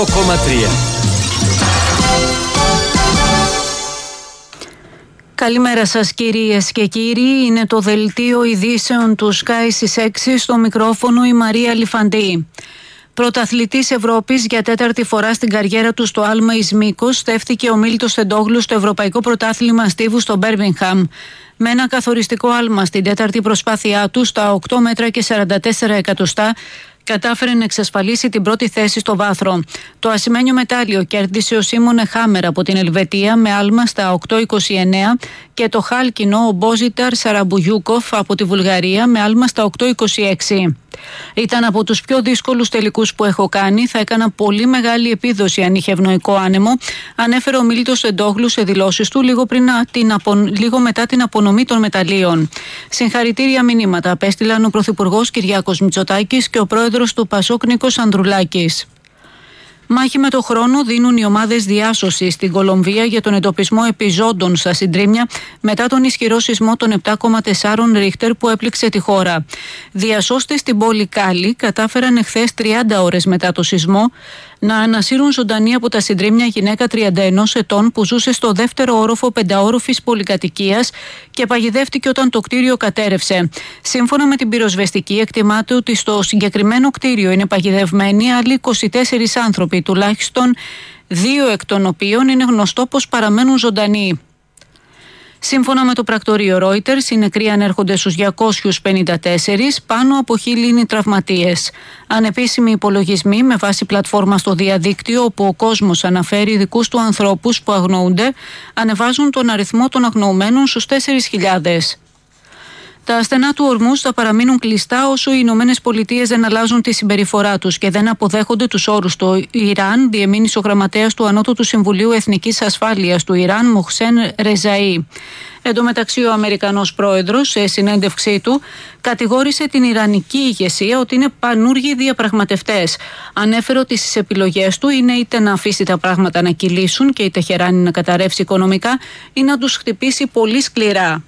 Καλημέρα σας κυρίες και κύριοι, είναι το δελτίο ειδήσεων του Sky στις 6, στο μικρόφωνο η Μαρία Λιφαντή. Πρωταθλητής Ευρώπης για τέταρτη φορά στην καριέρα του στο άλμα εις μήκος, στέφθηκε ο Μίλτος Τεντόγλου στο Ευρωπαϊκό Πρωτάθλημα Στίβου στο Μπέρμιγχαμ. Με ένα καθοριστικό άλμα στην τέταρτη προσπάθειά του στα 8 μέτρα και 44 εκατοστά, κατάφερε να εξασφαλίσει την πρώτη θέση στο βάθρο. Το ασημένιο μετάλλιο κέρδισε ο Σίμονε Χάμερ από την Ελβετία με άλμα στα 8.29 και το χάλκινο ο Μπόζιταρ Σαραμπουγιούκοφ από τη Βουλγαρία με άλμα στα 8.26. Ήταν από τους πιο δύσκολους τελικούς που έχω κάνει. Θα έκανα πολύ μεγάλη επίδοση αν είχε ευνοϊκό άνεμο, ανέφερε ο Μίλτος Τεντόγλου σε δηλώσεις του λίγο μετά την απονομή των μεταλλίων. Συγχαρητήρια μηνύματα απέστειλαν ο Πρωθυπουργός Κυριάκος Μητσοτάκης και ο Πρόεδρος του Πασόκ Νίκος Ανδρουλάκης. Μάχη με το χρόνο δίνουν οι ομάδες διάσωσης στην Κολομβία για τον εντοπισμό επιζώντων στα συντρίμμια μετά τον ισχυρό σεισμό των 7,4 ρίχτερ που έπληξε τη χώρα. Διασώστες στην πόλη Κάλι κατάφεραν εχθές 30 ώρες μετά το σεισμό να ανασύρουν ζωντανή από τα συντρίμμια γυναίκα 31 ετών που ζούσε στο δεύτερο όροφο πενταόροφης πολυκατοικίας και παγιδεύτηκε όταν το κτίριο κατέρευσε. Σύμφωνα με την πυροσβεστική, εκτιμάται ότι στο συγκεκριμένο κτίριο είναι παγιδευμένοι άλλοι 24 άνθρωποι, τουλάχιστον 2 εκ των οποίων είναι γνωστό πως παραμένουν ζωντανοί. Σύμφωνα με το πρακτορείο Reuters, οι νεκροί ανέρχονται στους 254, πάνω από 1.000 είναι οι τραυματίες. Ανεπίσημοι υπολογισμοί με βάση πλατφόρμα στο διαδίκτυο, όπου ο κόσμος αναφέρει δικούς του ανθρώπους που αγνοούνται, ανεβάζουν τον αριθμό των αγνοωμένων στους 4.000. Τα στενά του Ορμούζ θα παραμείνουν κλειστά όσο οι Ηνωμένες Πολιτείες δεν αλλάζουν τη συμπεριφορά τους και δεν αποδέχονται τους όρους του Ιράν, διεμήνυσε ο γραμματέας του Ανώτατου Συμβουλίου Εθνικής Ασφάλειας του Ιράν, Μοχσέν Ρεζαΐ. Εν τω μεταξύ, ο Αμερικανός πρόεδρος, σε συνέντευξή του, κατηγόρησε την Ιρανική ηγεσία ότι είναι πανούργοι διαπραγματευτές. Ανέφερε ότι στις επιλογές του είναι είτε να αφήσει τα πράγματα να κυλήσουν και η Τεχεράνη να καταρρεύσει οικονομικά ή να τους χτυπήσει πολύ σκληρά.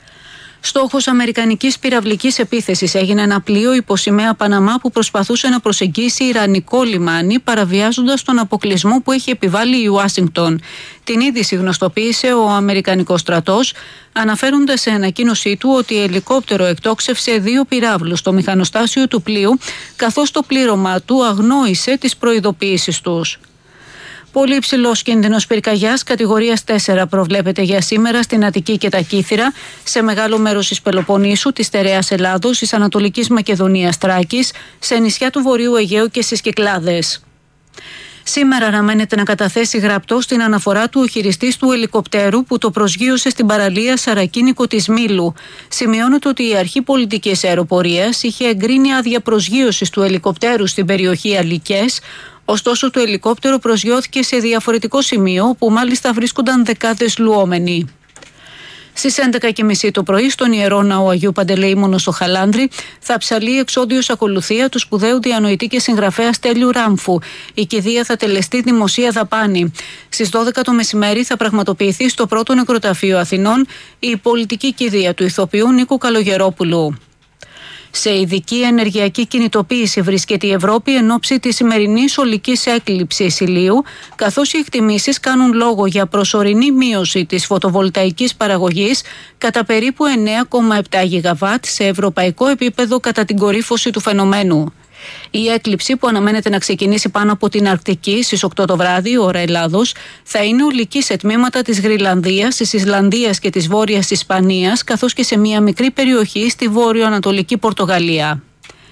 Στόχος αμερικανικής πυραυλικής επίθεσης έγινε ένα πλοίο υποσημαία Παναμά που προσπαθούσε να προσεγγίσει ιρανικό λιμάνι, παραβιάζοντας τον αποκλεισμό που έχει επιβάλει η Ουάσιγκτον. Την είδηση γνωστοποίησε ο Αμερικανικός στρατός, αναφέροντας σε ανακοίνωσή του ότι ελικόπτερο εκτόξευσε 2 πυράβλους στο μηχανοστάσιο του πλοίου, καθώς το πλήρωμα του αγνόησε τις προειδοποιήσεις τους. Πολύ υψηλός κίνδυνος πυρκαγιάς κατηγορίας 4 προβλέπεται για σήμερα στην Αττική και τα Κύθυρα, σε μεγάλο μέρος της Πελοποννήσου, της Στερεάς Ελλάδος, της Ανατολικής Μακεδονίας Θράκης, σε νησιά του Βορείου Αιγαίου και στις Κυκλάδες. Σήμερα αναμένεται να καταθέσει γραπτό στην αναφορά του ο χειριστής του ελικοπτέρου που το προσγείωσε στην παραλία Σαρακίνικο της Μήλου. Σημειώνεται ότι η Αρχή Πολιτικής Αεροπορίας είχε εγκρίνει άδεια προσγείωσης του ελικοπτέρου στην περιοχή Αλικές. Ωστόσο, το ελικόπτερο προσγειώθηκε σε διαφορετικό σημείο, όπου μάλιστα βρίσκονταν δεκάδες λουόμενοι. Στις 11.30 το πρωί, στον Ιερό Ναό Αγίου Παντελεήμονο στο Χαλάνδρι, θα ψαλεί εξόντιος ακολουθία του σπουδαίου διανοητή και συγγραφέα Στέλιου Ράμφου. Η κηδεία θα τελεστεί δημοσία δαπάνη. Στις 12 το μεσημέρι θα πραγματοποιηθεί στο Πρώτο Νεκροταφείο Αθηνών η πολιτική κηδεία του ηθοποιού Νίκου Καλογερόπουλου. Σε ειδική ενεργειακή κινητοποίηση βρίσκεται η Ευρώπη εν ώψη της σημερινής ολικής έκλειψης ηλίου, καθώς οι εκτιμήσεις κάνουν λόγο για προσωρινή μείωση της φωτοβολταϊκής παραγωγής κατά περίπου 9,7 γιγαβάτ σε ευρωπαϊκό επίπεδο κατά την κορύφωση του φαινομένου. Η έκλειψη, που αναμένεται να ξεκινήσει πάνω από την Αρκτική στις 8 το βράδυ, ώρα Ελλάδος, θα είναι ολική σε τμήματα της Γρυλανδίας, της Ισλανδίας και της Βόρειας Ισπανίας, καθώς και σε μια μικρή περιοχή στη βόρειο-ανατολική Πορτογαλία.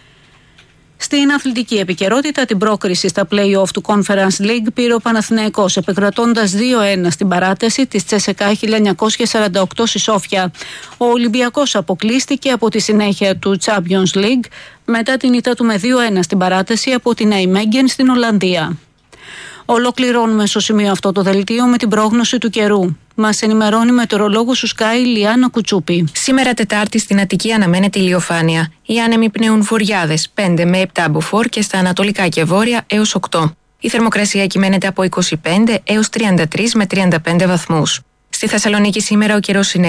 Στην αθλητική επικαιρότητα, την πρόκριση στα play-off του Conference League πήρε ο Παναθηναϊκός, επικρατώντας 2-1 στην παράταση της CSKA 1948 στη Σόφια. Ο Ολυμπιακός αποκλείστηκε από τη συνέχεια του Champions League μετά την ήττα του με 2-1 στην παράταση από την Nijmegen στην Ολλανδία. Ολοκληρώνουμε στο σημείο αυτό το δελτίο με την πρόγνωση του καιρού. Μας ενημερώνει μετεωρολόγος του Sky Λιάννα Κουτσούπη. Σήμερα Τετάρτη στην Αττική αναμένεται ηλιοφάνεια. Οι άνεμοι πνέουν βορειάδες 5 με 7 μποφόρ και στα ανατολικά και βόρεια έως 8. Η θερμοκρασία κυμαίνεται από 25 έως 33 με 35 βαθμούς. Στη Θεσσαλονίκη σήμερα ο καιρός είναι